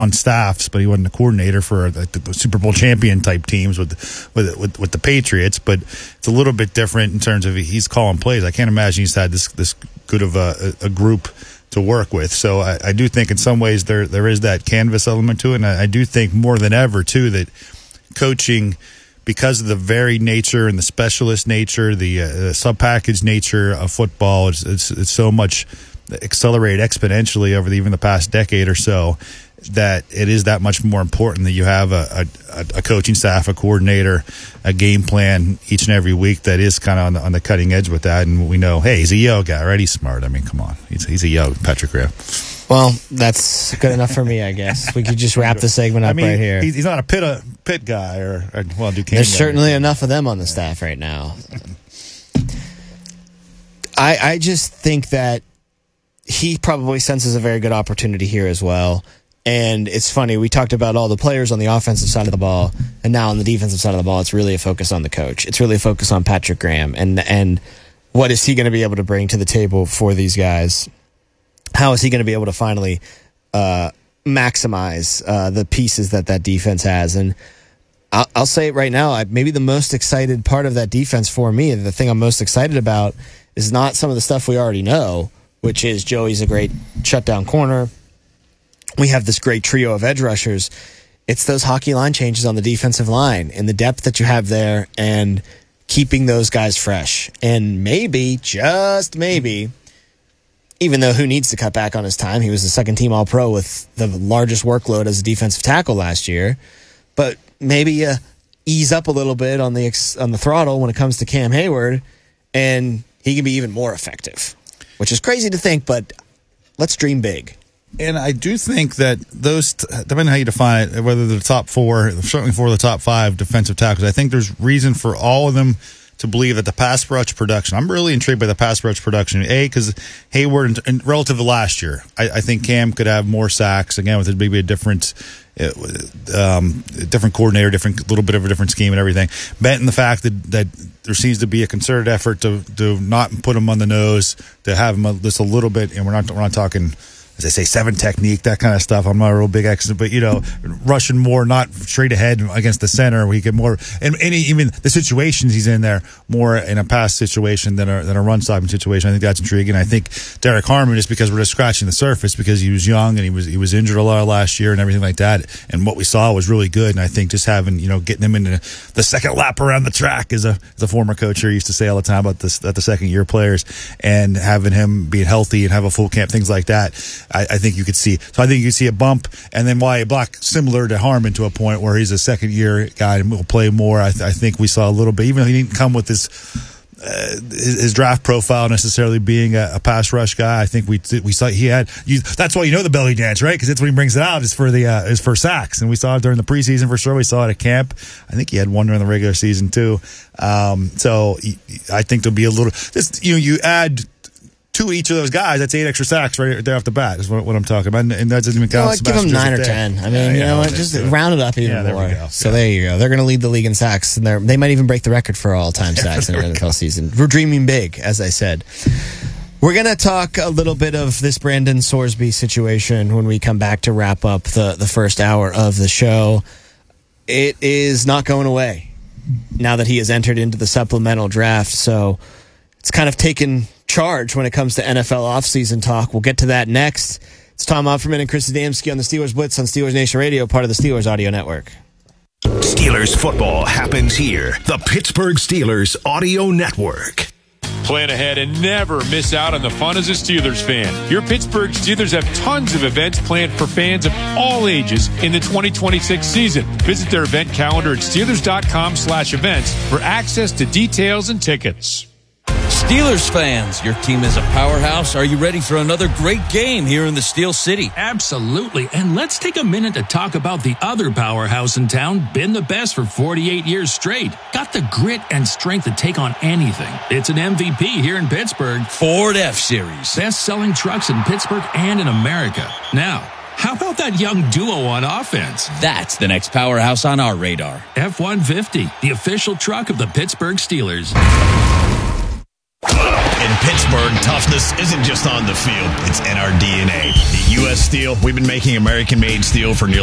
on staffs, but he wasn't a coordinator for the Super Bowl champion type teams with the Patriots. But it's a little bit different in terms of he's calling plays. I can't imagine he's had this good of a group to work with. So I do think in some ways there is that canvas element to it, and I do think more than ever too that coaching, because of the varied nature and the specialist nature, the sub-package nature of football, it's so much accelerated exponentially over even the past decade or so, that it is that much more important that you have a coaching staff, a coordinator, a game plan each and every week that is kind of on the cutting edge with that. And we know, hey, he's a Yale guy, right? He's smart. I mean, come on. He's a Yale, Patrick Graham. Well, that's good enough for me, I guess. We could just wrap the segment up right here. He's not a pit guy or Duquesne. There's certainly enough of them on the staff right now. I just think that he probably senses a very good opportunity here as well. And it's funny, we talked about all the players on the offensive side of the ball, and now on the defensive side of the ball, it's really a focus on the coach. It's really a focus on Patrick Graham, and what is he going to be able to bring to the table for these guys? How is he going to be able to finally maximize the pieces that defense has? And I'll say it right now, maybe the most excited part of that defense for me, the thing I'm most excited about, is not some of the stuff we already know, which is Joey's a great shutdown corner. We have this great trio of edge rushers. It's those hockey line changes on the defensive line and the depth that you have there and keeping those guys fresh. And maybe, just maybe, even though who needs to cut back on his time? He was the second-team All-Pro with the largest workload as a defensive tackle last year. But maybe ease up a little bit on the throttle when it comes to Cam Hayward, and he can be even more effective, which is crazy to think, but let's dream big. And I do think that those, depending on how you define it, whether they're the top four, certainly four of the top five defensive tackles, I think there's reason for all of them to believe that the pass rush production, I'm really intrigued by the pass rush production. Because Hayward, and relative to last year, I think Cam could have more sacks, again, with maybe a different coordinator, little bit of a different scheme and everything. Benton, the fact that there seems to be a concerted effort to not put him on the nose, to have him just a little bit, and we're not talking, as I say, 7 technique, that kind of stuff. I'm not a real big expert, but rushing more, not straight ahead against the center, where he get more, and even the situations he's in there more in a pass situation than a run stopping situation. I think that's intriguing. I think Derek Harmon, just because we're just scratching the surface, because he was young and he was injured a lot last year and everything like that, and what we saw was really good. And I think just having getting him into the second lap around the track, as a former coach here used to say all the time about the second year players, and having him being healthy and have a full camp, things like that. I think you could see. So I think you could see a bump, and then Wyatt Black, similar to Harmon, to a point where he's a second-year guy and will play more. I think we saw a little bit, even though he didn't come with his draft profile necessarily being a pass rush guy. I think we saw he had. That's why the belly dance, right? Because that's when he brings it out is for sacks, and we saw it during the preseason for sure. We saw it at camp. I think he had one during the regular season too. So I think there'll be a little. You add to each of those guys, that's 8 extra sacks right there off the bat, is what I'm talking about. And that doesn't even count. Give them 9 or 10. I mean, just round it up even more. There so there you go. They're going to lead the league in sacks, and they might even break the record for all-time sacks in an NFL season. We're dreaming big, as I said. We're going to talk a little bit of this Brandon Sorsby situation when we come back to wrap up the first hour of the show. It is not going away now that he has entered into the supplemental draft, so it's kind of taken charge when it comes to NFL offseason talk. We'll get to that next. It's Tom Opferman and Chris Adamski on the Steelers Blitz on Steelers Nation Radio, part of the Steelers Audio Network. Steelers football happens here. The Pittsburgh Steelers Audio Network. Plan ahead and never miss out on the fun as a Steelers fan. Your Pittsburgh Steelers have tons of events planned for fans of all ages in the 2026 season. Visit their event calendar at Steelers.com/events for access to details and tickets. Steelers fans, your team is a powerhouse. Are you ready for another great game here in the Steel City? Absolutely. And let's take a minute to talk about the other powerhouse in town, been the best for 48 years straight. Got the grit and strength to take on anything. It's an MVP here in Pittsburgh. Ford F-Series. Best-selling trucks in Pittsburgh and in America. Now, how about that young duo on offense? That's the next powerhouse on our radar. F-150, the official truck of the Pittsburgh Steelers. In Pittsburgh, toughness isn't just on the field. It's in our DNA. At U.S. Steel, we've been making American-made steel for nearly